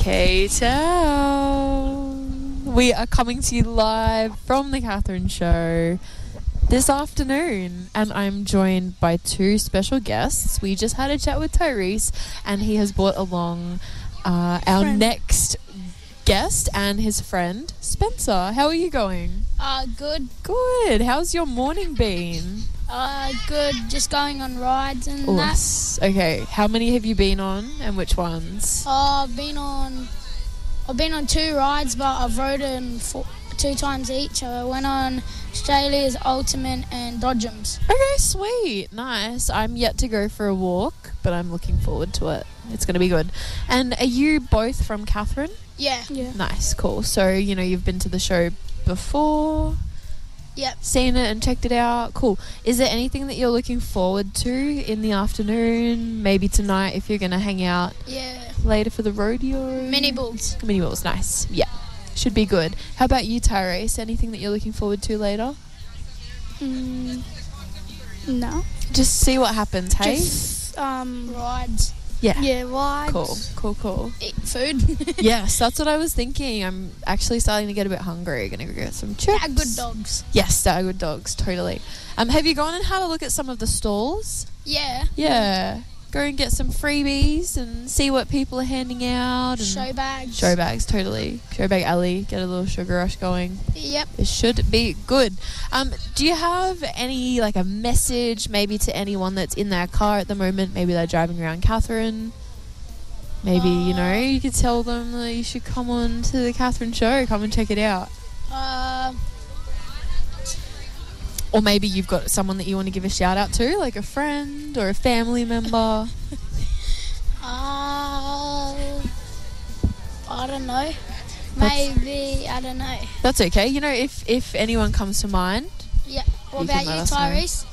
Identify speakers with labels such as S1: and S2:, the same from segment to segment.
S1: K-Town. We are coming to you live from the Catherine Show this afternoon, and I'm joined by two special guests. We just had a chat with Tyrese, and he has brought along our next guest and his friend, Spencer. How are you going?
S2: Good.
S1: Good. How's your morning been?
S2: Good. Just going on rides and that.
S1: Okay. How many have you been on, and which ones?
S2: I've been on 2 rides, but I've ridden 2 times each. I went on Australia's Ultimate and Dodgems.
S1: Okay, sweet. Nice. I'm yet to go for a walk, but I'm looking forward to it. It's going to be good. And are you both from Catherine?
S2: Yeah.
S1: Nice, cool. So, you've been to the show before?
S2: Yep.
S1: Seen it and checked it out? Cool. Is there anything that you're looking forward to in the afternoon? Maybe tonight if you're going to hang out later for the rodeo?
S2: Mini bulls.
S1: Mini bulls, nice. Yeah. Should be good. How about you, Tyrese? Anything that you're looking forward to later?
S2: No.
S1: Just see what happens, hey?
S2: Just rides.
S1: Yeah.
S2: Yeah, rides.
S1: Cool.
S2: Eat food.
S1: Yes, that's what I was thinking. I'm actually starting to get a bit hungry. Gonna go get some chips.
S2: They're good dogs.
S1: Yes, they're good dogs, totally. Have you gone and had a look at some of the stalls?
S2: Yeah.
S1: Yeah. Go and get some freebies and see what people are handing out. And
S2: Show bags.
S1: Show bags, totally. Show bag alley. Get a little sugar rush going.
S2: Yep.
S1: It should be good. Do you have any, a message maybe to anyone that's in their car at the moment? Maybe they're driving around Catherine. Maybe, you could tell them that you should come on to the Catherine Show. Come and check it out. Or maybe you've got someone that you want to give a shout out to, like a friend or a family member.
S2: I don't know. Maybe, I don't know.
S1: That's okay. If anyone comes to mind.
S2: Yeah. What about you, Tyrese?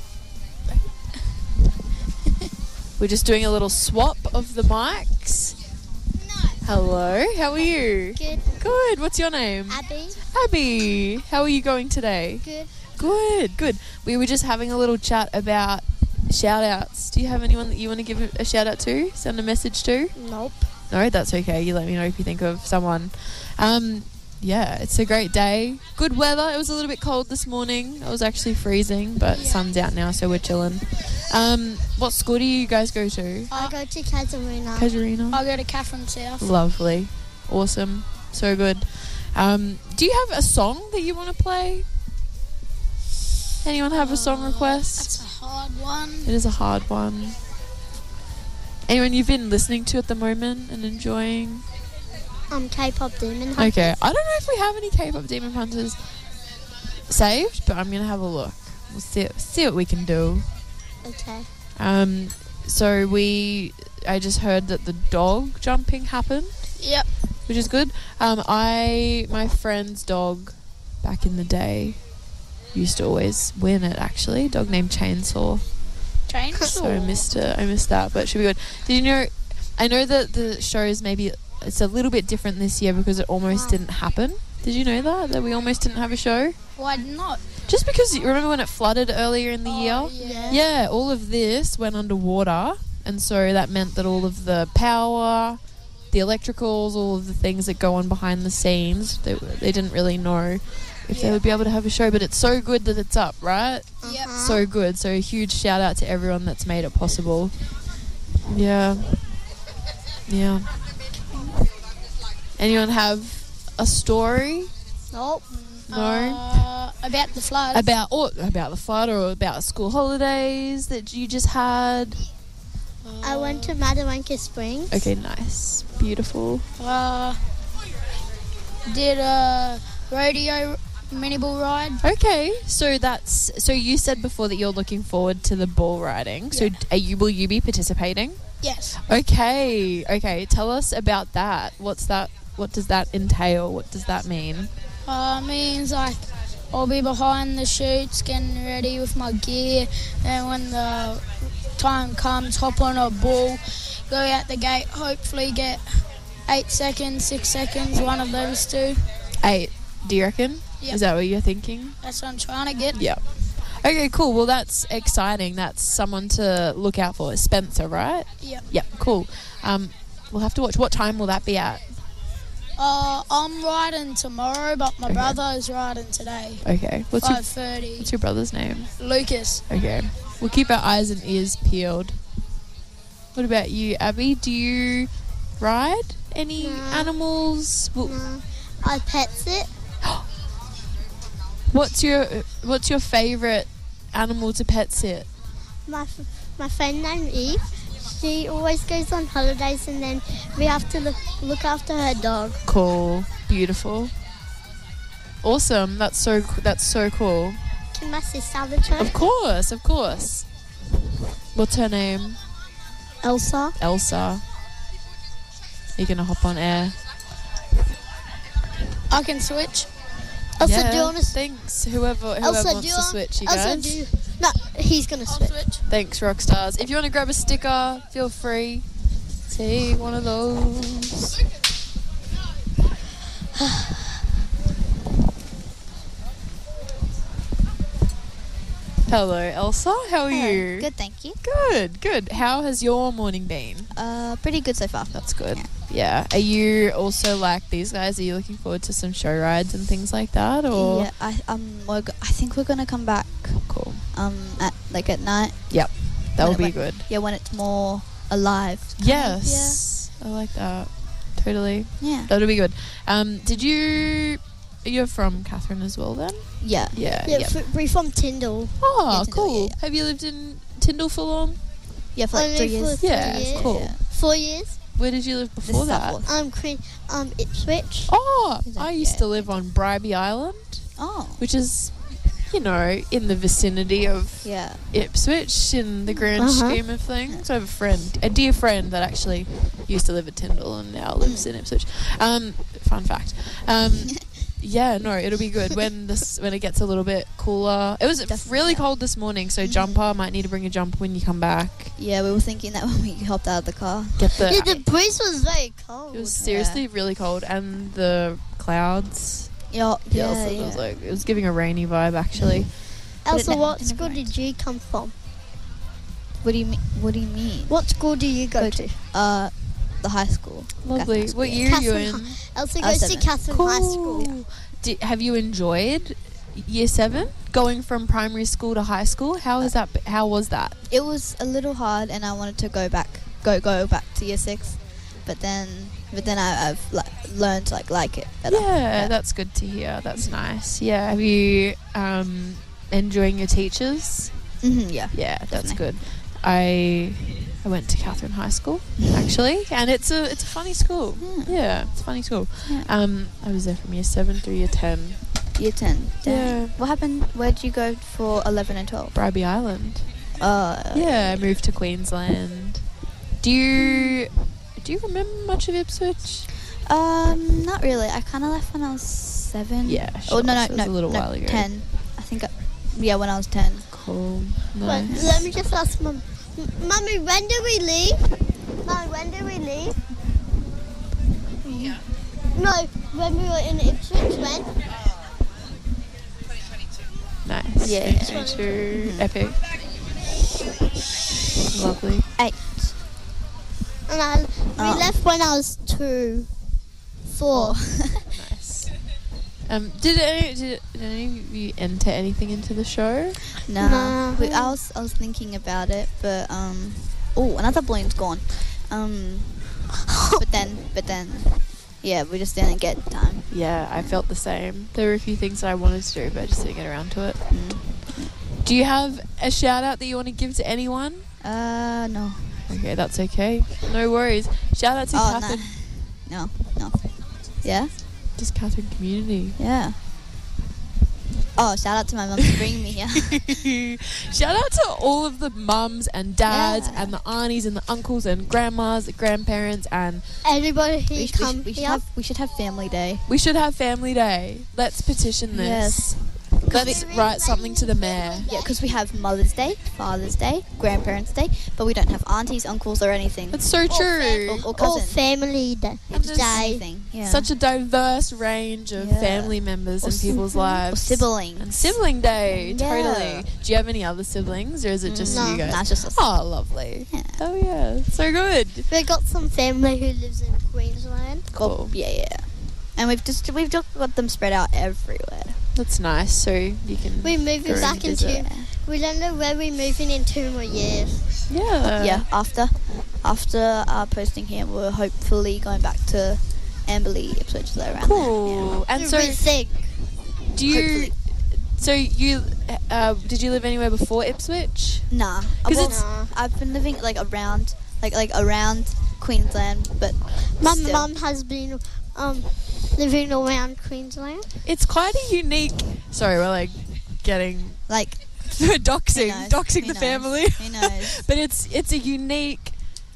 S1: We're just doing a little swap of the mics.
S2: Nice.
S1: Hello, how are you?
S2: Good.
S1: Good. What's your name? Abby. How are you going today?
S2: Good.
S1: Good. We were just having a little chat about shout-outs. Do you have anyone that you want to give a shout-out to? Send a message to?
S2: Nope.
S1: No, that's okay. You let me know if you think of someone. Yeah, it's a great day. Good weather. It was a little bit cold this morning. It was actually freezing, but sun's out now, so we're chilling. What school do you guys go to?
S3: I go to Casuarina.
S2: I go to Catherine South.
S1: Lovely. Awesome. So good. Do you have a song that you want to play? Anyone have a song request?
S2: That's a hard one.
S1: It is a hard one. Anyone you've been listening to at the moment and enjoying?
S3: K-pop Demon Hunters.
S1: Okay, I don't know if we have any K-pop Demon Hunters saved, but I'm gonna have a look. We'll see what we can do.
S3: Okay.
S1: So I just heard that the dog jumping happened.
S2: Yep.
S1: Which is good. My friend's dog back in the day used to always win it, actually. Dog named Chainsaw. So I missed that, but it should be good. Did you know, I know that the shows it's a little bit different this year because it almost didn't happen. Did you know that we almost didn't have a show?
S2: Why not?
S1: Just because, you remember when it flooded earlier in the year? Yeah, all of this went underwater, and so that meant that all of the power, the electricals, all of the things that go on behind the scenes, they didn't really know if they would be able to have a show, but it's so good that it's up, right?
S2: Yep.
S1: So good. So a huge shout out to everyone that's made it possible. Yeah. Anyone have a story?
S2: Nope.
S1: No?
S2: About the flood.
S1: About the flood or about school holidays that you just had?
S3: I went to Madawanka Springs.
S1: Okay, nice. Beautiful.
S2: Did a rodeo mini bull ride.
S1: Okay, so you said before that you're looking forward to the bull riding. So will you be participating?
S2: Yes.
S1: Okay. Tell us about that. What's that? What does that entail? What does that mean?
S2: Means I'll be behind the chutes, getting ready with my gear, and when the time comes, hop on a bull, go out the gate, hopefully get 8 seconds, 6 seconds, one of those two.
S1: 8, do you reckon?
S2: Yep.
S1: Is that what you're thinking?
S2: That's what I'm trying to get.
S1: Yeah. Okay, cool. Well, that's exciting. That's someone to look out for. Spencer, right?
S2: Yep.
S1: Yep, cool. We'll have to watch. What time will that be at?
S2: I'm riding tomorrow, but my brother is riding today.
S1: Okay. What's
S2: 5:30.
S1: your brother's name?
S2: Lucas.
S1: Okay. We'll keep our eyes and ears peeled. What about you, Abby? Do you ride any animals?
S3: No. I pets it.
S1: What's your favourite animal to pet sit?
S3: My friend named Eve. She always goes on holidays, and then we have to look after her dog.
S1: Cool. Beautiful. Awesome. That's so cool.
S3: Can my sister have a turn?
S1: Of course. What's her name?
S3: Elsa.
S1: Elsa. Are you gonna hop on air?
S2: I can switch.
S3: Elsa, do you want to...
S1: Thanks. Whoever
S3: Elsa,
S1: wants to switch, you
S3: Elsa,
S1: guys.
S3: No, he's going to switch.
S1: Thanks, Rockstars. If you want to grab a sticker, feel free. Take one of those. Hello, Elsa. How are you?
S4: Good, thank you.
S1: Good. How has your morning been?
S4: Pretty good so far.
S1: That's good. Yeah. Are you also like these guys? Are you looking forward to some show rides and things like that? Or
S4: yeah, I think we're gonna come back.
S1: Cool.
S4: At night.
S1: Yep. That will be good.
S4: Yeah, when it's more alive.
S1: Yes. Yeah. I like that. Totally.
S4: Yeah.
S1: That'll be good. You're from Catherine as well then?
S4: Yeah.
S1: Yeah.
S3: We're from Tyndall.
S1: Oh,
S4: Yeah, Tyndall,
S1: cool.
S4: yeah.
S1: Have you lived in Tyndall for long?
S4: Yeah, for like 3 years.
S3: For
S1: Yeah,
S3: 3 years.
S1: cool.
S4: Yeah.
S3: 4 years.
S1: Where did you live before that?
S3: Ipswich.
S1: Oh,
S4: Is that-
S1: I used
S4: yeah.
S1: to live on Bribey Island,
S4: Oh.
S1: which is, in the vicinity of
S4: Yeah.
S1: Ipswich in the grand scheme of things. I have a dear friend that actually used to live at Tyndall and now lives in Ipswich. Fun fact. Yeah, no, it'll be good when it gets a little bit cooler. It was
S4: Definitely,
S1: really
S4: yeah.
S1: cold this morning, so jumper, might need to bring a jumper when you come back.
S4: Yeah, we were thinking that when we hopped out of the car.
S1: Get the.
S3: Yeah, the breeze was very cold.
S1: It was seriously really cold, and the clouds.
S4: Yeah.
S1: So it was giving a rainy vibe actually.
S3: Elsa,
S4: in
S3: what
S4: the
S3: school
S4: night.
S3: did you come from?
S4: What do you mean?
S3: What school do you go to?
S4: The high school.
S1: Lovely.
S4: Catholic
S1: What
S4: school,
S1: year are you
S3: Catherine
S1: in?
S3: Elsa goes to
S4: 7.
S3: Catherine High School.
S1: Have you enjoyed year 7 going from primary school to high school? How was that?
S4: It was a little hard, and I wanted to go back to year 6, but then I've learned to like it better.
S1: Yeah, that's good to hear. That's nice. Yeah, have you enjoying your teachers?
S4: Yeah.
S1: Yeah, that's
S4: Definitely.
S1: good. I went to Catherine High School actually, and it's a funny school. Yeah, it's a funny school.
S4: Yeah.
S1: I was there from year 7 through year 10.
S4: Year 10.
S1: Yeah.
S4: Dang. What happened? Where did you go for 11 and 12?
S1: Bribey Island.
S4: Yeah.
S1: Yeah, I moved to Queensland. Do you remember much of Ipswich?
S4: Not really. I kind of left when I was 7.
S1: Yeah,
S4: Oh
S1: sure.
S4: no,
S1: So it was a little while ago.
S4: 10. I think. When I was 10.
S1: Cool.
S3: But
S1: Nice.
S3: let me just ask Mum. Mummy, when do we leave? Mum, when do we leave? Yeah. No, when we were in Ipswich, when?
S1: Nice.
S4: Yeah.
S1: 2022. Epic. Lovely.
S4: 8.
S3: And we
S4: Oh.
S3: left when I was 2, 4.
S1: Nice. Did any of you enter anything into the show?
S4: No.
S3: No.
S4: I was thinking about it, but another balloon's gone. But then, yeah, we just didn't get time.
S1: Yeah, I felt the same. There were a few things that I wanted to do, but I just didn't get around to it. Do you have a shout out that you want to give to anyone?
S4: No.
S1: Okay, that's okay. No worries. Shout out to Catherine.
S4: No. Yeah.
S1: Just Catherine community.
S4: Yeah. Oh, shout out to my mum for bringing me here.
S1: Shout out to all of the mums and dads
S4: Yeah.
S1: and the aunties and the uncles and grandmas, the grandparents, and
S3: Everybody who
S4: we
S3: come
S4: should
S3: here.
S4: we should have family day.
S1: we should have family day. Let's petition this.
S4: Yes.
S1: Let's write something to the mayor.
S4: Yeah, because we have Mother's Day, Father's Day, Grandparents' Day, but we don't have aunties, uncles, or anything.
S1: That's so true.
S4: Or
S3: Or
S4: cousins.
S3: family day.
S1: And there's
S4: Anything. Yeah.
S1: Such a diverse range of
S4: Yeah.
S1: family members
S4: Or
S1: in people's lives.
S4: Or siblings.
S1: And sibling day,
S4: Yeah.
S1: totally. Do you have any other siblings, or is it just
S3: No.
S1: you guys?
S4: Nah, it's just us.
S1: Oh, lovely.
S4: Yeah.
S1: Oh yeah, so good.
S3: We got some family who lives in Queensland.
S1: Cool.
S4: Yeah. And we've just got them spread out everywhere.
S1: That's nice. So you can.
S3: We're moving
S1: go
S3: back
S1: and
S3: into.
S1: visit.
S3: We don't know where we're moving in 2 more years.
S1: Yeah.
S4: Yeah, after posting here, we're hopefully going back to Amberley, Ipswich, so around
S1: Cool.
S4: there.
S1: And so,
S3: we think.
S1: do you?
S4: Hopefully.
S1: So you did you live anywhere before Ipswich?
S4: Yeah. Nah,
S1: 'Cause
S4: well,
S1: it's-
S4: I've been living like around Queensland, but
S3: My
S4: still.
S3: mum has been living around Queensland.
S1: It's quite a unique. Sorry, we're like getting
S4: like
S1: doxing
S4: who knows?
S1: the
S4: Who knows?
S1: family.
S4: Who knows?
S1: But it's a unique,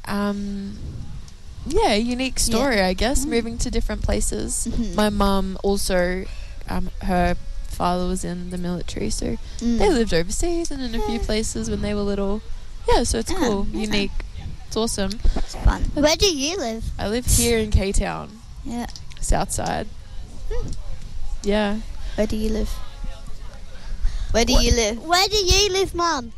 S1: unique story, I guess. Moving to different places.
S4: Mhm.
S1: My mum also, her father was in the military, so
S4: Mm.
S1: they lived overseas and in a few places when they were little. Yeah, so it's
S4: Yeah,
S1: cool,
S4: yeah.
S1: unique. It's awesome.
S4: It's fun.
S3: Where do you live?
S1: I lived here in K-Town,
S4: Yeah.
S1: south side. Yeah.
S4: Where do you live? Where do you live?
S3: Where do you live, Mum?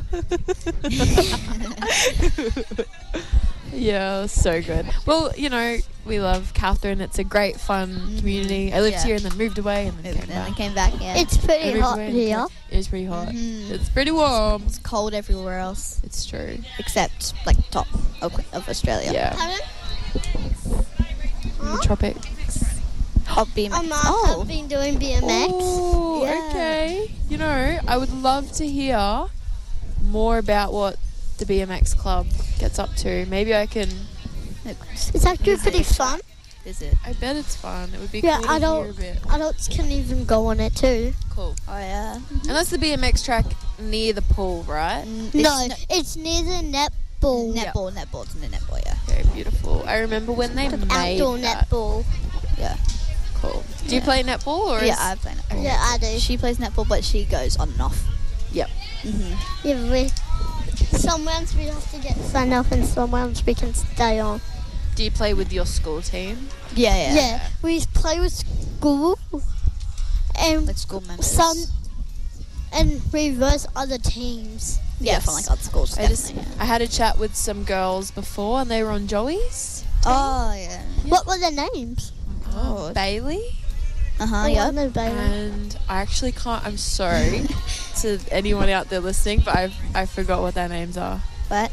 S1: Yeah, so good. Well, we love Catherine. It's a great, fun community. I lived
S4: Yeah.
S1: here and then moved away and then came
S4: And I
S1: back.
S4: came back. Yeah.
S3: It's
S1: I
S3: pretty
S1: moved
S3: hot
S1: away and
S3: here.
S1: came- It is pretty hot.
S4: Mhm.
S1: It's pretty warm.
S4: It's cold everywhere else
S1: It's true.
S4: except like top of Australia.
S1: Yeah.
S3: Pardon?
S1: In the tropics.
S4: I'll be
S3: I've been doing BMX.
S1: Oh,
S4: Yeah.
S1: okay. I would love to hear more about what the BMX club gets up to. Maybe I can.
S3: It's actually pretty fun.
S4: Is it?
S1: I bet it's fun. It would be
S3: Yeah,
S1: cool to hear a bit.
S3: Adults can even go on it too.
S1: Cool.
S4: Oh yeah.
S1: And that's the BMX track near the pool, right?
S3: No, it's near the netball.
S4: Netball. It's in the netball. Yeah.
S1: Very beautiful. I remember when they made
S3: Outdoor
S1: that.
S3: netball.
S4: Yeah.
S1: Cool. Do you play netball or?
S4: Yeah, I play netball.
S3: Yeah, I do.
S4: She plays netball, but she goes on and off.
S1: Yep.
S4: Mm-hmm.
S3: Yeah, some rounds we have to get signed up and some rounds we can stay on.
S1: Do you play with your school team?
S4: Yeah.
S3: Yeah, we play with school and
S4: Like school members.
S3: and we verse other teams.
S4: Yeah,
S1: Yes.
S4: from like other schools. Definitely.
S1: I had a chat with some girls before and they were on Joey's.
S4: Oh yeah.
S3: What were their names?
S4: Oh.
S1: Bailey.
S4: Uh-huh. Yeah.
S3: No, baby.
S1: And I actually can't. I'm sorry to anyone out there listening, but I forgot what their names are.
S4: What?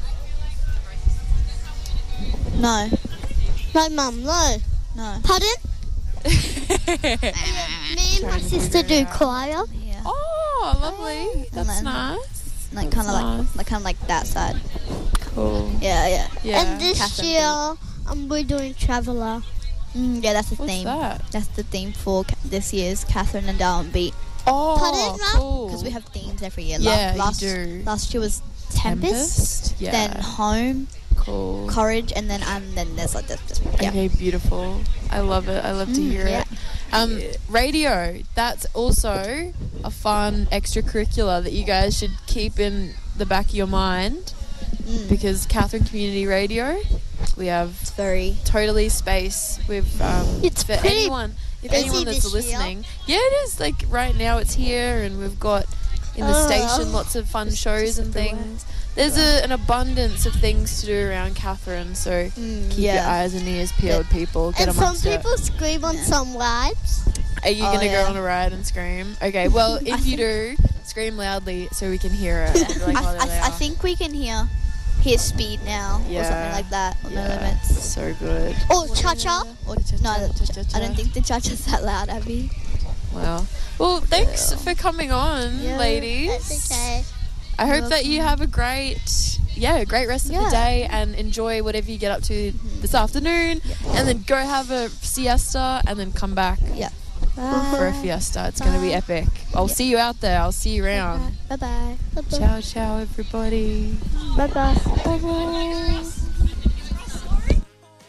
S4: No.
S3: No, Mum, no.
S4: No.
S3: Pardon? Me and my
S1: Trying to
S3: sister
S1: figure it
S3: do
S1: out.
S3: choir.
S4: Yeah.
S1: Oh, lovely. That's
S4: then-
S1: nice.
S4: Like
S1: That's
S4: kind of
S1: nice.
S4: like kind of like that side.
S1: Cool.
S4: Yeah.
S1: Yeah.
S3: And this
S4: Catherine
S3: year, we're doing Traveller.
S4: Yeah, that's the
S1: What's
S4: theme.
S1: that?
S4: That's the theme for this year's Catherine and Darwin Beat.
S1: Oh,
S3: Pardon, Mum?
S1: cool.
S4: Because we have themes every year.
S1: Yeah,
S4: last,
S1: you do.
S4: Last year was Tempest,
S1: Yeah.
S4: then Home,
S1: cool.
S4: Courage, and then there's like this. Yeah.
S1: Okay, beautiful. I love it. I love to hear
S4: yeah.
S1: it. Radio. That's also a fun extracurricular that you guys should keep in the back of your mind because Catherine Community Radio, we have
S4: It's very
S1: totally space with
S3: It's
S1: for
S3: pretty
S1: anyone if
S3: busy
S1: anyone that's
S3: this year.
S1: listening. Yeah, it is. Like right now it's here and we've got in the station lots of fun shows and things. There's an abundance of things to do around Catherine, so keep your
S4: yeah.
S1: eyes and ears peeled, people. Get
S3: And some
S1: amongst it.
S3: people scream on some rides.
S1: Are you
S4: Oh,
S1: gonna
S4: yeah.
S1: go on a ride and scream? Okay, well if you do, scream loudly so we can hear it. And be like, oh, there they
S4: I
S1: are.
S4: think we can hear speed now or
S1: Yeah.
S4: something like that on the
S1: Yeah,
S4: limits.
S1: so good.
S3: Or cha-cha.
S4: Or, no, I don't think the cha-cha's that loud, Abby.
S1: Wow. Well, thanks for coming on, ladies.
S3: That's okay.
S1: I hope that you have a great rest of the
S4: Yeah.
S1: day and enjoy whatever you get up to this afternoon, and then go have a siesta and then come back
S4: Yeah.
S1: for a fiesta. It's going to be epic. I'll see you out there. I'll see you around.
S4: Bye-bye.
S1: Ciao, ciao, everybody.
S3: Bye-bye.
S1: Bye-bye.